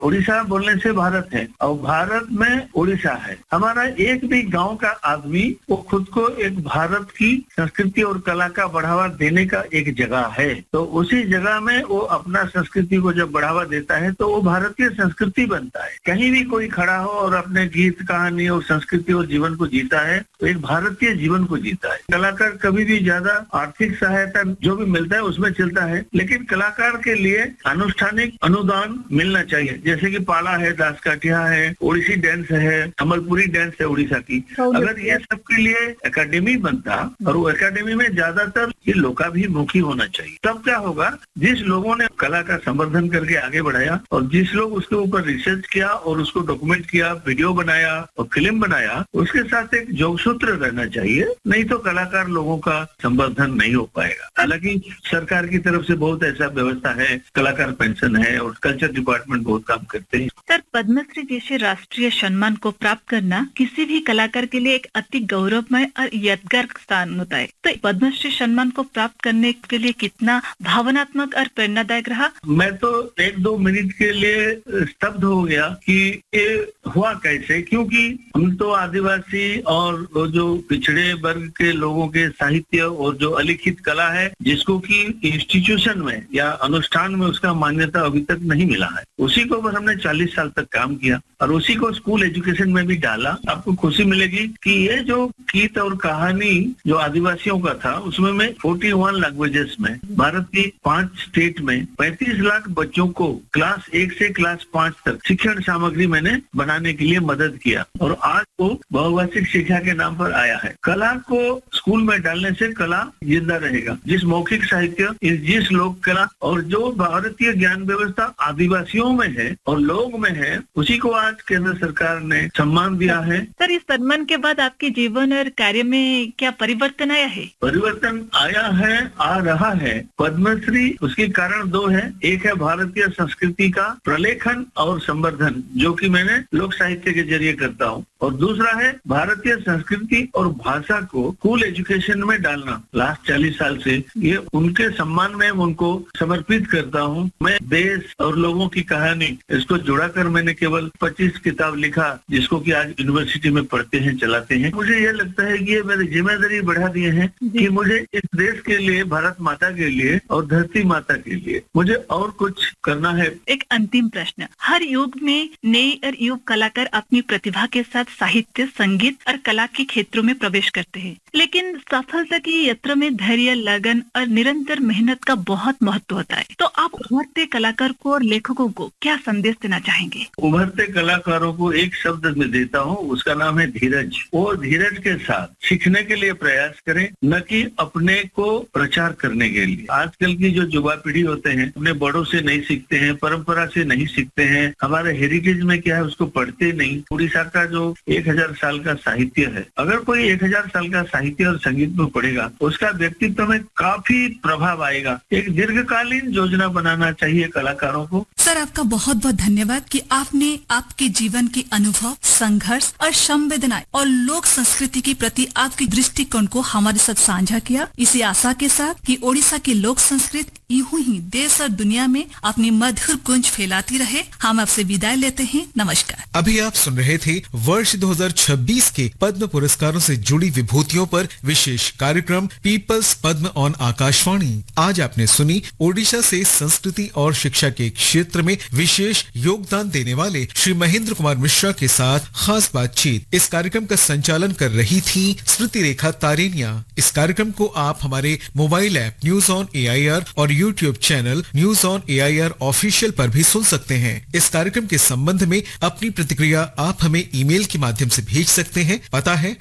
उड़ीसा बोलने से भारत है और भारत में उड़ीसा है। हमारा एक भी गांव का आदमी वो खुद को एक भारत की संस्कृति और कला का बढ़ावा देने का एक जगह है, तो उसी जगह में वो अपना संस्कृति को जब बढ़ावा देता है तो वो भारतीय संस्कृति बनता है। कहीं भी कोई खड़ा हो और अपने गीत कहानी और संस्कृति और जीवन को जीता है तो एक भारतीय जीवन को जीता है। कलाकार कभी भी ज्यादा आर्थिक सहायता जो भी मिलता है उसमें चलता है, लेकिन कलाकार के लिए अनुष्ठानिक अनुदान मिलना चाहिए। जैसे कि पाला है, दास काठिया है, ओडिसी डांस है, संबलपुरी डांस है उड़ीसा की। अगर ये सबके लिए एकेडमी बनता और वो एकेडमी में ज्यादातर ये लोकाभिमुखी होना चाहिए, तब क्या होगा, जिस लोगों ने कला का संवर्धन करके आगे बढ़ाया और जिस लोग उसके ऊपर रिसर्च किया और उसको डॉक्यूमेंट किया, वीडियो बनाया और फिल्म बनाया, उसके साथ एक जोगसूत्र रहना चाहिए, नहीं तो कलाकार लोगों का संवर्धन नहीं हो पाएगा। हालांकि सरकार की तरफ से बहुत ऐसा व्यवस्था है, कलाकार पेंशन है और कल्चर डिपार्टमेंट बहुत काम करते हैं। सर, पद्मश्री जैसे राष्ट्रीय सम्मान को प्राप्त करना किसी भी कलाकार के लिए एक अति गौरवमय और यादगार स्थान होता है। तो पद्मश्री सम्मान को प्राप्त करने के लिए कितना भावनात्मक और प्रेरणादायक रहा? मैं तो 1-2 मिनट के लिए स्तब्ध हो गया कि ये हुआ कैसे, क्योंकि हम तो आदिवासी और जो पिछड़े वर्ग के लोगों के साहित्य और जो अलिखित कला है जिसको कि इंस्टीट्यूशन में या अनुष्ठान में उसका मान्यता अभी तक नहीं मिला है, उसी को बस हमने 40 साल तक काम किया और उसी को स्कूल एजुकेशन में भी डाला। आपको खुशी मिलेगी कि ये जो गीत और कहानी जो आदिवासियों का था उसमें मैं 41 लैंग्वेजेस में भारत की 5 स्टेट में 35 लाख बच्चों को क्लास 1 से क्लास 5 तक शिक्षण सामग्री मैंने बनाने के लिए मदद किया और आज वो बहुभाषिक शिक्षा के नाम पर आया है। कला को स्कूल में डालने से कला जिंदा रहेगा। जिस मौखिक साहित्य, जिस लोक कला और जो भारतीय ज्ञान व्यवस्था आदिवासियों में है और लोग में है, उसी को आज केंद्र सरकार ने सम्मान दिया है। सर, इस सम्मान के बाद आपके जीवन और कार्य में क्या परिवर्तन आया है? परिवर्तन आया है, आ रहा है। पद्मश्री उसके कारण 2 है। एक है भारतीय संस्कृति का प्रलेखन और संवर्धन, जो कि मैंने लोक साहित्य के जरिए करता हूँ, और दूसरा है भारतीय संस्कृति और भाषा को स्कूल एजुकेशन में डालना। लास्ट 40 साल से ये उनके सम्मान में उनको समर्पित करता हूँ। मैं देश और लोगों की कहानी इसको जुड़ाकर मैंने केवल 25 किताब लिखा, जिसको कि आज यूनिवर्सिटी में पढ़ते हैं, चलाते हैं। मुझे ये लगता है कि ये मेरी जिम्मेदारी बढ़ा दिए हैं कि मुझे इस देश के लिए, भारत माता के लिए और धरती माता के लिए मुझे और कुछ करना है। एक अंतिम प्रश्न, हर युग में नए और युवा कलाकार अपनी प्रतिभा के साथ साहित्य, संगीत और कला के क्षेत्रों में प्रवेश करते हैं, लेकिन सफलता की यात्रा में धैर्य, लगन और निरंतर मेहनत का बहुत महत्व होता है। तो आप उभरते कलाकार को और लेखकों को क्या संदेश देना चाहेंगे? उभरते कलाकारों को एक शब्द में देता हूँ, उसका नाम है धीरज। वो धीरज के साथ सीखने के लिए प्रयास करें, न कि अपने को प्रचार करने के लिए। आजकल की जो युवा पीढ़ी होते हैं अपने बड़ों से नहीं सीखते हैं, परंपरा से नहीं सीखते हैं, हमारे हेरिटेज में क्या है उसको पढ़ते नहीं। उड़ीसा का जो 1000 साल का साहित्य है, अगर कोई 1000 साल का साहित्य और संगीत में पढ़ेगा उसका व्यक्तित्व में काफी प्रभाव आएगा। एक दीर्घकालीन योजना बनाना चाहिए कलाकारों को। सर, आपका बहुत बहुत धन्यवाद कि आपने आपके जीवन के अनुभव, संघर्ष और संवेदनाएं और लोक संस्कृति के प्रति आपके दृष्टिकोण को हमारे साथ साझा किया। इसी आशा के साथ कि ओडिशा की लोक संस्कृति यूं ही देश और दुनिया में अपनी मधुर गुंज फैलाती रहे, हम आपसे विदाई लेते हैं। नमस्कार। अभी आप सुन रहे थे वर्ष 2026 के पद्म पुरस्कारों से जुड़ी विभूतियों पर विशेष कार्यक्रम पीपल्स पद्म ऑन आकाशवाणी। आज आपने सुनी ओडिशा से संस्कृति और शिक्षा के क्षेत्र में विशेष योगदान देने वाले श्री महेंद्र कुमार मिश्रा के साथ खास बातचीत। इस कार्यक्रम का संचालन कर रही थी श्रुति रेखा तारेनिया। इस कार्यक्रम को आप हमारे mobile app news on AIR और YouTube channel news on AIR official पर भी सुन सकते हैं। इस कार्यक्रम के संबंध में अपनी प्रतिक्रिया आप हमें ईमेल के माध्यम से भेज सकते हैं। पता है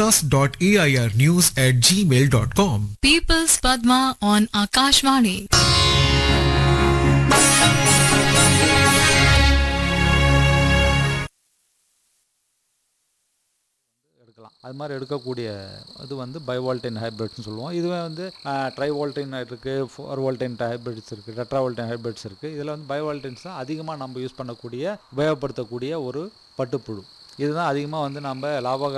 podcast.airnews@gmail.com। Peoples Padma on Akashvani. அது மாதிரி எடுக்கக்கூடிய இது வந்து பைவால்டைன் ஹைப்ரிட்ஸ்னு சொல்லுவோம். இதுவே வந்து ட்ரைவால்டைன் இருக்குது, 4வால்டைன் ஹைப்ரிட்ஸ் இருக்குது, டெட்ராவால்டைன் ஹைப்ரிட்ஸ் இருக்குது. இதில் வந்து பைவால்டைன்ஸ் தான் அதிகமாக நம்ம யூஸ் பண்ணக்கூடிய, உபயோகப்படுத்தக்கூடிய ஒரு பட்டுப்புழு. இதுதான் அதிகமாக வந்து நம்ம லாபக